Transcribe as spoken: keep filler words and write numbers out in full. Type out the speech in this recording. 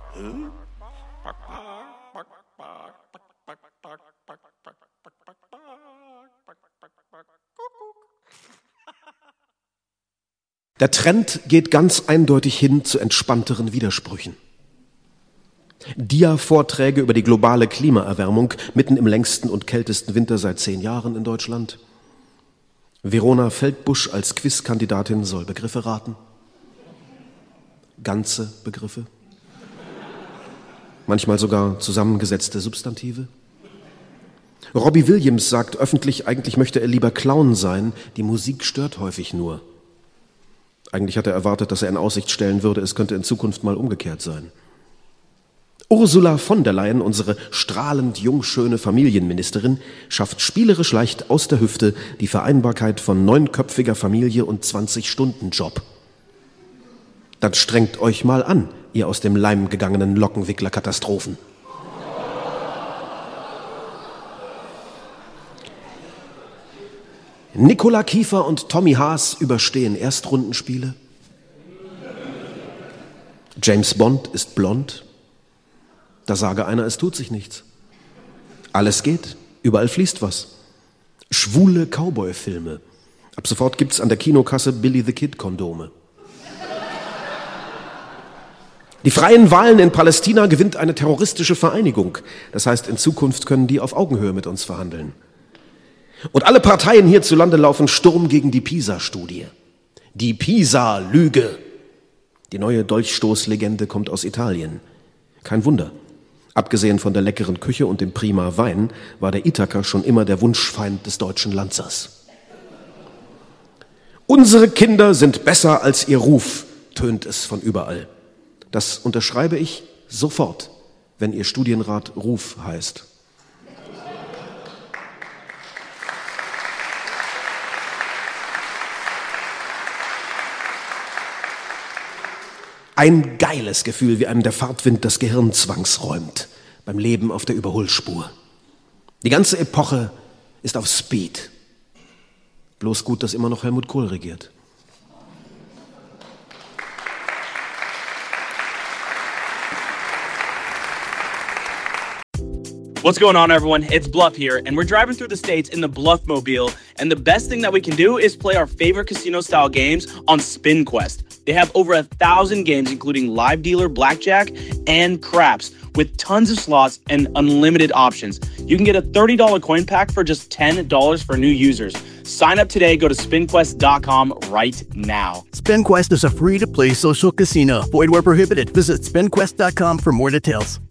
Der Trend geht ganz eindeutig hin zu entspannteren Widersprüchen. Dia-Vorträge über die globale Klimaerwärmung mitten im längsten und kältesten Winter seit zehn Jahren in Deutschland. Verona Feldbusch als Quizkandidatin soll Begriffe raten. Ganze Begriffe. Manchmal sogar zusammengesetzte Substantive. Robbie Williams sagt öffentlich, eigentlich möchte er lieber Clown sein, die Musik stört häufig nur. Eigentlich hat er erwartet, dass er in Aussicht stellen würde, es könnte in Zukunft mal umgekehrt sein. Ursula von der Leyen, unsere strahlend jungschöne Familienministerin, schafft spielerisch leicht aus der Hüfte die Vereinbarkeit von neunköpfiger Familie und zwanzig-Stunden-Job. Dann strengt euch mal an, ihr aus dem Leim gegangenen Lockenwickler-Katastrophen. Nicola Kiefer und Tommy Haas überstehen Erstrundenspiele. James Bond ist blond. Da sage einer, es tut sich nichts. Alles geht, überall fließt was. Schwule Cowboy-Filme. Ab sofort gibt's an der Kinokasse Billy the Kid-Kondome. Die freien Wahlen in Palästina gewinnt eine terroristische Vereinigung. Das heißt, in Zukunft können die auf Augenhöhe mit uns verhandeln. Und alle Parteien hierzulande laufen Sturm gegen die PISA-Studie. Die PISA-Lüge. Die neue Dolchstoßlegende kommt aus Italien. Kein Wunder. Abgesehen von der leckeren Küche und dem prima Wein war der Ithaka schon immer der Wunschfeind des deutschen Lanzers. Unsere Kinder sind besser als ihr Ruf, tönt es von überall. Das unterschreibe ich sofort, wenn ihr Studienrat Ruf heißt. Ein geiles Gefühl, wie einem der Fahrtwind das Gehirn zwangsräumt, beim Leben auf der Überholspur. Die ganze Epoche ist auf Speed. Bloß gut, dass immer noch Helmut Kohl regiert. What's going on, everyone? It's Bluff here, and we're driving through the states in the Bluffmobile. And the best thing that we can do is play our favorite casino-style games on SpinQuest. They have over a thousand games, including live dealer, blackjack, and craps, with tons of slots and unlimited options. You can get a thirty dollars coin pack for just ten dollars for new users. Sign up today. Go to spin quest dot com right now. SpinQuest is a free-to-play social casino. Void where prohibited. Visit spin quest dot com for more details.